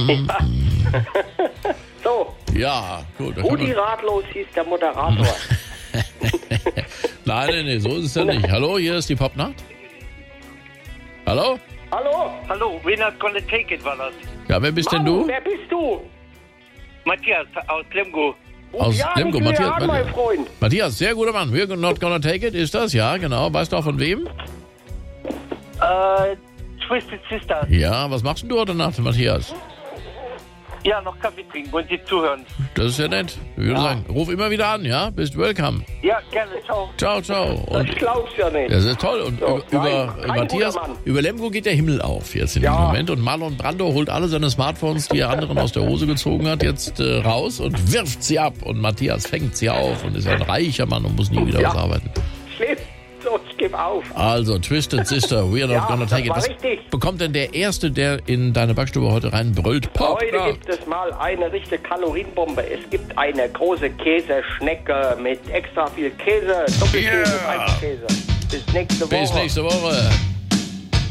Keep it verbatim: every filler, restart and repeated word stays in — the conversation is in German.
Mhm. Ja. So. Ja, gut. Rudi Ratlos hieß der Moderator. Nein, nein, nein, so ist es ja nicht. Hallo, hier ist die Popnacht. Hallo? Hallo? Hallo, Winner's Gonna Take It war das. Ja, wer bist denn Manu, du? wer bist du? Matthias aus Lemgo. Aus ja, Lemgo, nicht Matthias. an, mein Freund. Matthias, sehr guter Mann. We're not gonna take it, ist das? Ja, genau. Weißt du auch von wem? Äh, Twisted Sister. Ja, was machst denn du heute Nacht, Matthias? Ja, noch Kaffee trinken und Sie zuhören. Das ist ja nett. Ich würde sagen, ruf immer wieder an, ja? Bist welcome. Ja, gerne, ciao. Ciao, ciao. Und Das glaubst du ja nicht. das ist toll. Und So, über, nein, über kein Matthias, guter Mann. über Lemgo geht der Himmel auf jetzt in Ja. diesem Moment. Und Marlon Brando holt alle seine Smartphones, die er anderen aus der Hose gezogen hat, jetzt äh, raus und wirft sie ab. Und Matthias fängt sie auf und ist ein reicher Mann und muss nie wieder Ja. was arbeiten. Schlimm. So, ich gebe auf. Also, Twisted Sister, we're not Ja, gonna das take it. war Was richtig. bekommt denn der Erste, der in deine Backstube heute reinbrüllt? Pop, Heute ja. gibt es mal eine richtige Kalorienbombe. Es gibt eine große Käseschnecke mit extra viel Käse, Doppelkäse, Yeah. Einzelkäse. Bis nächste Woche. Bis nächste Woche.